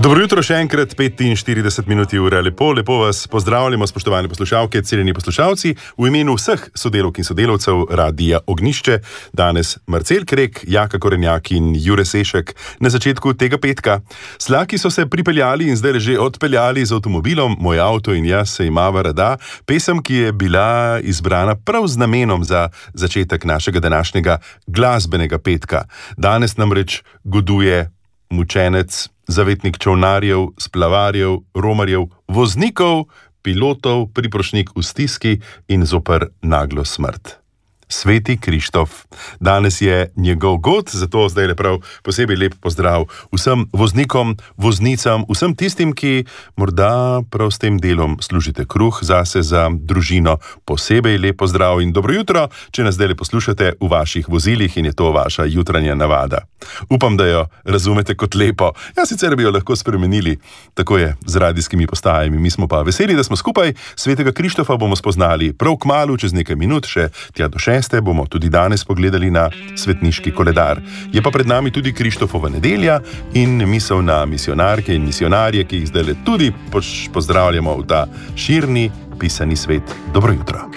Dobro jutro, še enkrat 45 minut ure. Lepo vas pozdravljamo, spoštovane poslušalke, cenjeni poslušalci. V imenu vseh sodelavk in sodelavcev Radia Ognjišče, danes Marcel Krek, Jaka Korenjak in Jure Sešek na začetku tega petka. Slaki so se pripeljali in zdaj že odpeljali z avtomobilom, Moj avto in jaz se imava rada, pesem, ki je bila izbrana prav z namenom za začetek našega današnjega glasbenega petka. Danes namreč goduje mučenec, zavetnik čolnarjev, splavarjev, romarjev, voznikov, pilotov, priprošnik v stiski in zoper naglo smrt. Sveti Krištof. Danes je njegov god, zato zdaj le prav posebej lep pozdrav vsem voznikom, voznicam, vsem tistim, ki morda prav s tem delom služite kruh zase, za družino. Posebej lep pozdrav in dobro jutro, če nas zdaj le poslušate v vaših vozilih in je to vaša jutranja navada. Upam, da jo razumete kot lepo. Ja, sicer bi jo lahko spremenili. Tako je z radijskimi postajami. Mi smo pa veseli, da smo skupaj. Svetega Krištofa bomo spoznali prav kmalu, čez nekaj minut, še tja do 6. bomo tudi danes pogledali na svetniški koledar. Je pa pred nami tudi Krištofova nedelja in misel na misionarke in misionarje, ki jih zdaj le tudi pozdravljamo v ta širni pisani svet. Dobro jutro.